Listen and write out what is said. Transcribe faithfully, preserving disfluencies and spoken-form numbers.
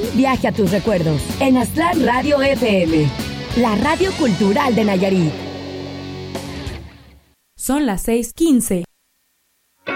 viaje a tus recuerdos en Aztlán Radio F M, la radio cultural de Nayarit. Son las seis quince.